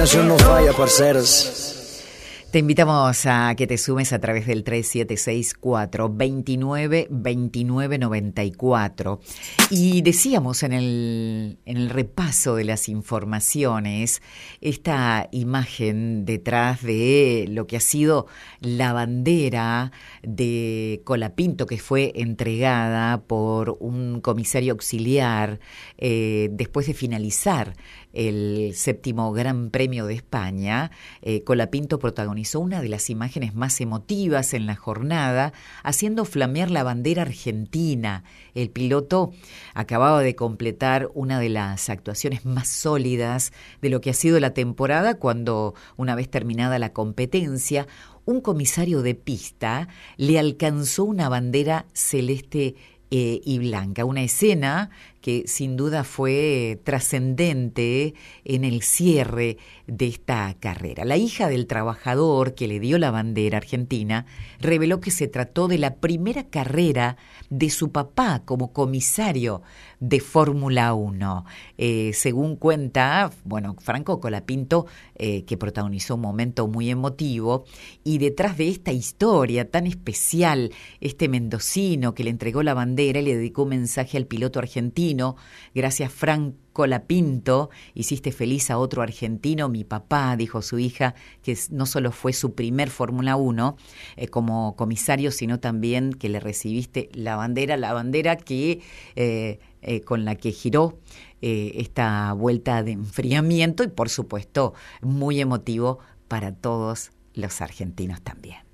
corazón no falla, parceros. Te invitamos a que te sumes a través del 3764-292994. Y decíamos en el repaso de las informaciones esta imagen detrás de lo que ha sido la bandera de Colapinto, que fue entregada por un comisario auxiliar después de finalizar el 7º Gran Premio de España. Colapinto protagonizó una de las imágenes más emotivas en la jornada, haciendo flamear la bandera argentina. El piloto acababa de completar una de las actuaciones más sólidas de lo que ha sido la temporada, cuando, una vez terminada la competencia, un comisario de pista le alcanzó una bandera celeste y blanca, una escena que sin duda fue trascendente en el cierre de esta carrera. La hija del trabajador que le dio la bandera argentina reveló que se trató de la primera carrera de su papá como comisario de Fórmula 1. Según cuenta, Franco Colapinto, que protagonizó un momento muy emotivo, y detrás de esta historia tan especial, este mendocino que le entregó la bandera y le dedicó un mensaje al piloto argentino: gracias, Franco Colapinto, hiciste feliz a otro argentino. Mi papá, dijo su hija, que no solo fue su primer Fórmula 1 como comisario, sino también que le recibiste la bandera que con la que giró esta vuelta de enfriamiento, y por supuesto muy emotivo para todos los argentinos también.